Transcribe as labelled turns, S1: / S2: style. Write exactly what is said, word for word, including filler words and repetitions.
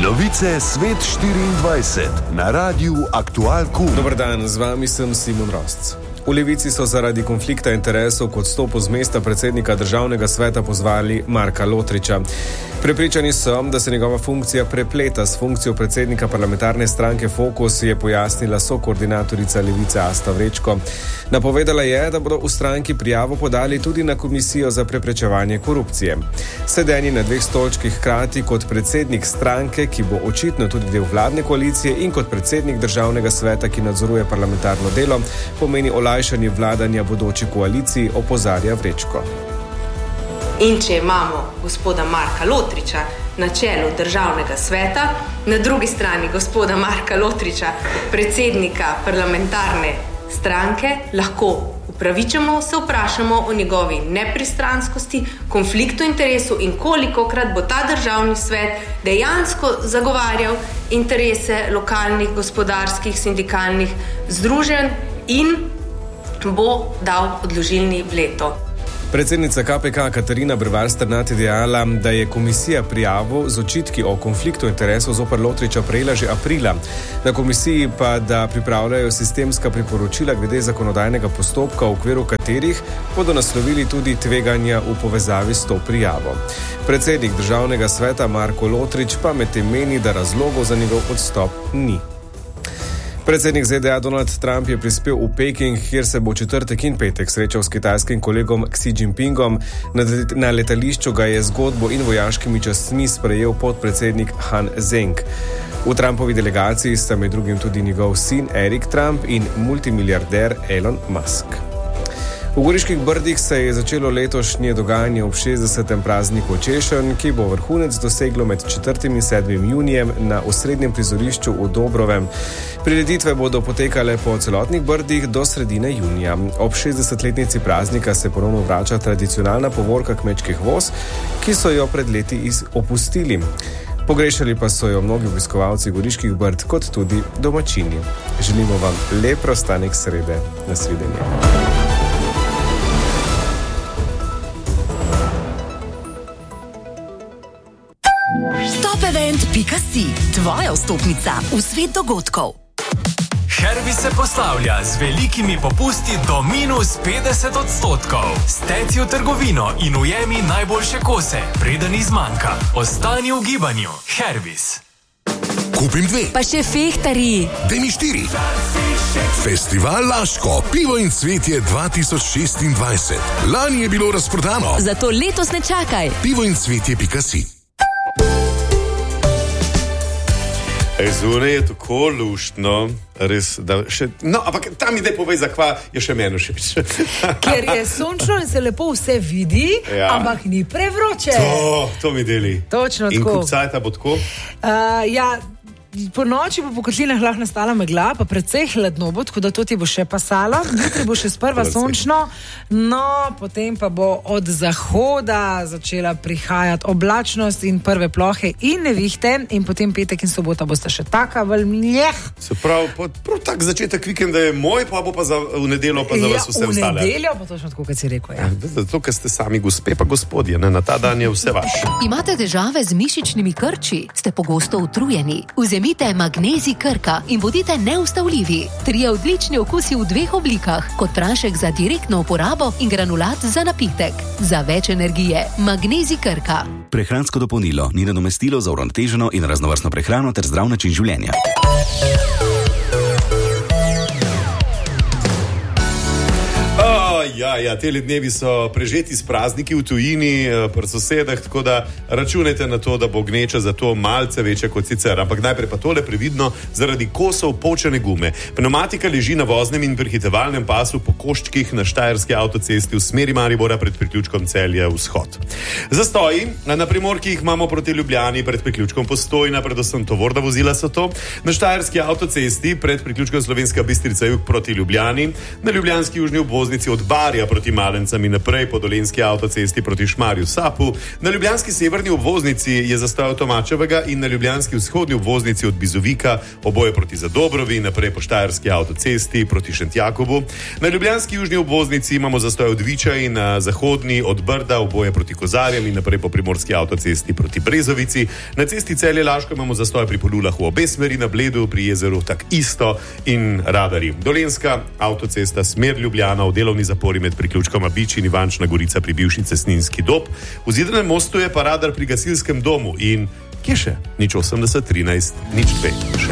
S1: Novice Svet štiriindvajset na Radiu Aktual Q.
S2: Dobar dan, z vami sem Simon Rosc. V Levici so zaradi konflikta interesov k odstopu z mesta predsednika Državnega sveta pozvali Marka Lotriča. Prepričani so, da se njegova funkcija prepleta s funkcijo predsednika parlamentarne stranke Fokus, je pojasnila sokoordinatorica Levice Asta Vrečko. Napovedala je, da bodo v stranki prijavo podali tudi na Komisijo za preprečevanje korupcije. Sedenje na dveh stolčkih hkrati kot predsednik stranke, ki bo očitno tudi del vladne koalicije, in kot predsednik Državnega sveta, ki nadzoruje parlamentarno delo, pomeni olajšanje vladanja bodoči koaliciji, opozarja Vrečko.
S3: In če imamo gospoda Marka Lotriča na čelu Državnega sveta, na drugi strani gospoda Marka Lotriča, predsednika parlamentarne stranke, lahko upravičeno se vprašamo o njegovi nepristranskosti, konfliktu interesov in kolikokrat bo ta Državni svet dejansko zagovarjal interese lokalnih, gospodarskih, sindikalnih združenj in bo dal odložilni veto.
S2: Predsednica K P K Katarina Brevar Strnad je dejala, da je komisija prijavo z očitki o konfliktu interesov zoper Lotriča prejela že aprila. Na komisiji pa, da pripravljajo sistemska priporočila glede zakonodajnega postopka, v okviru katerih bodo naslovili tudi tveganja v povezavi s to prijavo. Predsednik Državnega sveta Marko Lotrič pa medtem meni, da razlogov za njegov odstop ni. Predsednik Z D A Donald Trump je prispel v Peking, kjer se bo četrtek in petek srečal s kitajskim kolegom Xi Jinpingom. Na letališču ga je zgodbo in vojaškimi častmi sprejel podpredsednik Han Zheng. V Trumpovi delegaciji sta med drugim tudi njegov sin Erik Trump in multimiliarder Elon Musk. V Goriških Brdih se je začelo letošnje dogajanje ob šestdesetem prazniku Češenj, ki bo vrhunec doseglo med četrtim in sedmim junijem na osrednjem prizorišču v Dobrovem. Prireditve bodo potekale po celotnih Brdih do sredine junija. Ob šestdesetletnici praznika se ponovno vrača tradicionalna povorka kmečkih voz, ki so jo pred leti opustili. Pogrešali pa so jo mnogi obiskovalci Goriških Brd, kot tudi domačini. Želimo vam lep preostanek srede. Nasvidenje.
S4: Topevent pika si, tvoja vstopnica v svet dogodkov.
S5: Hervis se poslavlja z velikimi popusti do minus petdeset odstotkov. Steci v trgovino in ujemi najboljše kose, preden izmanjka. Ostani v gibanju. Hervis.
S6: Kupim dve.
S4: Pa še fehtari.
S6: Daj mi štiri. Festival Laško, pivo in cvetje dva tisoč šestindvajset. Lani je bilo razprodano.
S4: Zato letos ne čakaj.
S6: pivo in cvetje pika si.
S7: Zunaj je tako luštno, res, da še... No, ampak tam idej povej, zakva je še meni všeč.
S8: Ker je sončno in se lepo vse vidi, ja. Ampak ni prevroče.
S7: To, to mi deli.
S8: Točno
S7: in
S8: tako.
S7: In kupcajta bo tako?
S8: Uh, ja, po noči bo po kotlinah lahko nastala megla, pa precej hladno bo, tako da to ti bo še pasalo. Jutri bo še sprva sončno, no, potem pa bo od zahoda začela prihajati oblačnost in prve plohe in nevihte, in potem petek in sobota bosta še taka vlmljeh.
S7: Se pravi, prav tak začetek vikenda je moj, pa bo pa za, v nedeljo pa za vas vse
S8: ja,
S7: ostale.
S8: V nedeljo pa točno tako, kot si rekel, ja.
S7: Zato, ker ste sami gospe pa gospodje, ne? Na ta dan je vse vaš.
S4: Imate težave z mišičnimi krči? Ste pogosto utrujeni? Vzemite Magnezij Krka in bodite neustavljivi. Trije odlični okusi v dveh oblikah, kot prašek za direktno uporabo in granulat za napitek. Za več energije, Magnezij Krka.
S9: Prehransko dopolnilo ni nadomestilo za uravnoteženo in raznovrstno prehrano ter zdrav način življenja.
S7: Ja, ja, teli dnevi so prežeti s prazniki v tujini, pri sosedah, tako da računajte na to, da bo gneča za to malce večja kot sicer. Ampak najprej pa tole previdno, zaradi kosov počene gume. Pneumatika leži na voznem in prehitevalnem pasu po koščkih na štajerski avtocesti v smeri Maribora pred priključkom Celje vzhod. Zastoji na primorkih imamo proti Ljubljani pred priključkom Postojna, predvsem tovorna vozila so to. Na štajerski avtocesti pred priključkom Slovenska Bistrica jug proti Ljubljani, na ljubljanski južni obvoznici od Bar Kozarja proti Malencam in naprej po dolenski avtocesti proti Šmarju Sapu. Na ljubljanski severni obvoznici je zastoj od Tomačevega in na ljubljanski vzhodni obvoznici od Bizovika, oboje proti Zadobrovi, naprej po štajerski avtocesti proti Šentjakobu. Na ljubljanski južni obvoznici imamo zastoj od Viča in na zahodni od Brda, oboje proti Kozarjem in naprej po primorski avtocesti proti Brezovici. Na cesti Celje-Laško imamo zastoj pri Polulah v obe smeri, na Bledu, pri jezeru tak isto in Radarji. Dolenska avtocesta smer Ljubljana v delovni zapori med priključkoma Bič in Ivančna Gorica pri bivši Cestninski Dob. V Zidanem mostu je pa radar pri gasilskem domu in kje še? nič osemdeset trinajst nič dve še.